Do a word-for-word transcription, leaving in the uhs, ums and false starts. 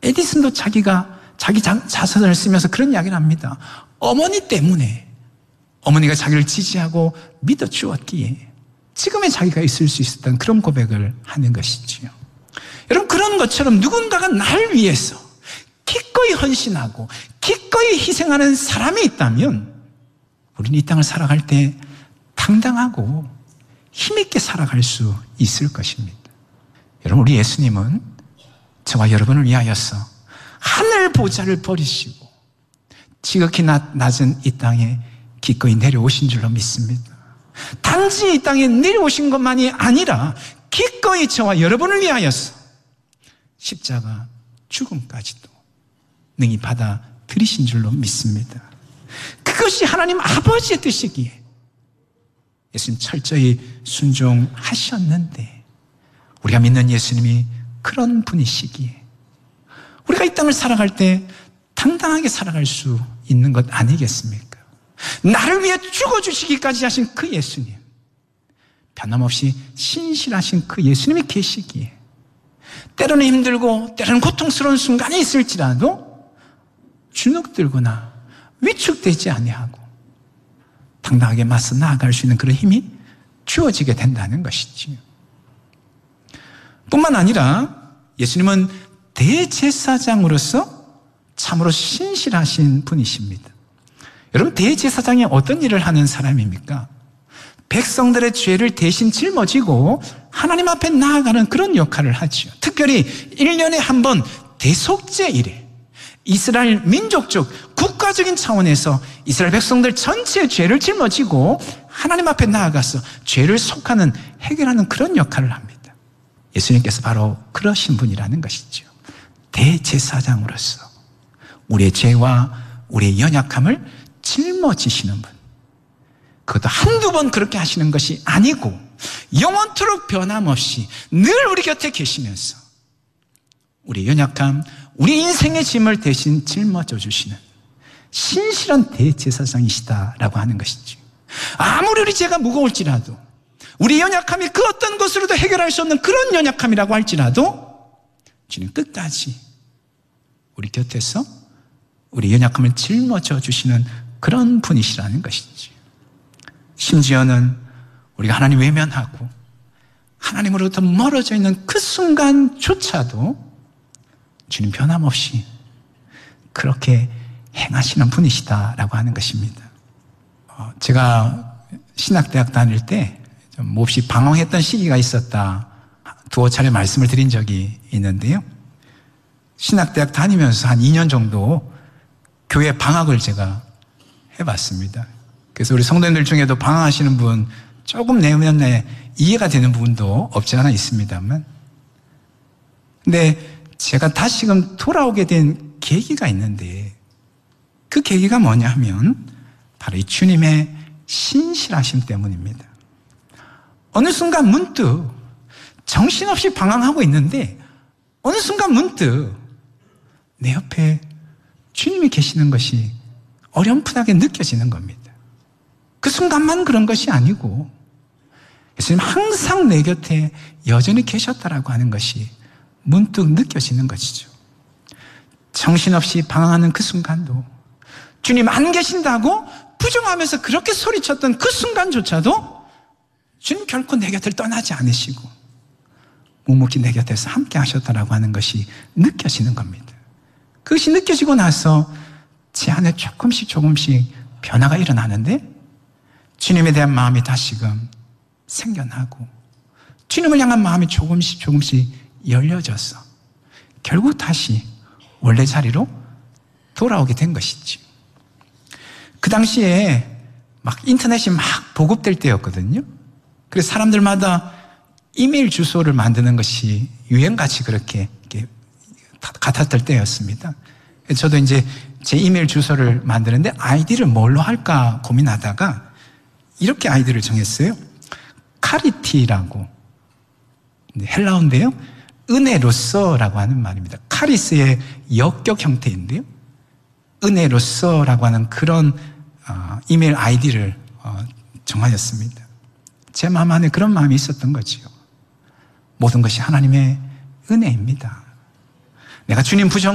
에디슨도 자기가 자기 자, 자서전을 쓰면서 그런 이야기를 합니다. 어머니 때문에 어머니가 자기를 지지하고 믿어주었기에 지금의 자기가 있을 수 있었던 그런 고백을 하는 것이지요. 여러분, 그런 것처럼 누군가가 날 위해서 기꺼이 헌신하고 기꺼이 희생하는 사람이 있다면 우리는 이 땅을 살아갈 때 당당하고 힘있게 살아갈 수 있을 것입니다. 여러분, 우리 예수님은 저와 여러분을 위하여서 하늘 보좌를 버리시고 지극히 낮은 이 땅에 기꺼이 내려오신 줄로 믿습니다. 단지 이 땅에 내려오신 것만이 아니라 기꺼이 저와 여러분을 위하여서 십자가 죽음까지도 능히 받아들이신 줄로 믿습니다. 그것이 하나님 아버지의 뜻이기에 예수님 철저히 순종하셨는데 우리가 믿는 예수님이 그런 분이시기에 우리가 이 땅을 살아갈 때 당당하게 살아갈 수 있는 것 아니겠습니까? 나를 위해 죽어주시기까지 하신 그 예수님, 변함없이 신실하신 그 예수님이 계시기에 때로는 힘들고 때로는 고통스러운 순간이 있을지라도 주눅들거나 위축되지 아니하고 당당하게 맞서 나아갈 수 있는 그런 힘이 주어지게 된다는 것이지요. 뿐만 아니라 예수님은 대제사장으로서 참으로 신실하신 분이십니다. 여러분, 대제사장이 어떤 일을 하는 사람입니까? 백성들의 죄를 대신 짊어지고 하나님 앞에 나아가는 그런 역할을 하지요. 특별히 일 년에 한 번 대속죄 이래 이스라엘 민족적 국가적인 차원에서 이스라엘 백성들 전체의 죄를 짊어지고 하나님 앞에 나아가서 죄를 속하는, 해결하는 그런 역할을 합니다. 예수님께서 바로 그러신 분이라는 것이죠. 대제사장으로서 우리의 죄와 우리의 연약함을 짊어지시는 분. 그것도 한두 번 그렇게 하시는 것이 아니고 영원토록 변함없이 늘 우리 곁에 계시면서 우리의 연약함, 우리 인생의 짐을 대신 짊어져 주시는 신실한 대제사장이시다라고 하는 것이죠. 아무리 우리 죄가 무거울지라도 우리 연약함이 그 어떤 것으로도 해결할 수 없는 그런 연약함이라고 할지라도 주님 끝까지 우리 곁에서 우리 연약함을 짊어져 주시는 그런 분이시라는 것이지. 심지어는 우리가 하나님 외면하고 하나님으로부터 멀어져 있는 그 순간조차도 주님 변함없이 그렇게 행하시는 분이시다라고 하는 것입니다. 어, 제가 신학대학 다닐 때 좀 몹시 방황했던 시기가 있었다. 두어 차례 말씀을 드린 적이 있는데요. 신학대학 다니면서 한 이 년 정도 교회 방학을 제가 해봤습니다. 그래서 우리 성도님들 중에도 방황하시는 분 조금 내면에 이해가 되는 부분도 없지 않아 있습니다만, 근데 제가 다시금 돌아오게 된 계기가 있는데 그 계기가 뭐냐 하면 바로 이 주님의 신실하심 때문입니다. 어느 순간 문득 정신없이 방황하고 있는데 어느 순간 문득 내 옆에 주님이 계시는 것이 어렴풋하게 느껴지는 겁니다. 그 순간만 그런 것이 아니고 예수님 항상 내 곁에 여전히 계셨다라고 하는 것이 문득 느껴지는 것이죠. 정신없이 방황하는 그 순간도 주님 안 계신다고 부정하면서 그렇게 소리쳤던 그 순간조차도 주님 결코 내 곁을 떠나지 않으시고 묵묵히 내 곁에서 함께 하셨다라고 하는 것이 느껴지는 겁니다. 그것이 느껴지고 나서 제 안에 조금씩 조금씩 변화가 일어나는데 주님에 대한 마음이 다시금 생겨나고 주님을 향한 마음이 조금씩 조금씩 열려져서 결국 다시 원래 자리로 돌아오게 된 것이지. 그 당시에 막 인터넷이 막 보급될 때였거든요. 그래서 사람들마다 이메일 주소를 만드는 것이 유행같이 그렇게 이렇게 같았을 때였습니다. 저도 이제 제 이메일 주소를 만드는데 아이디를 뭘로 할까 고민하다가 이렇게 아이디를 정했어요. 카리티라고. 헬라어인데요. 은혜로서라고 하는 말입니다. 카리스의 역격 형태인데요. 은혜로서라고 하는 그런 이메일 아이디를 정하였습니다. 제 마음 안에 그런 마음이 있었던 거지요. 모든 것이 하나님의 은혜입니다. 내가 주님 부정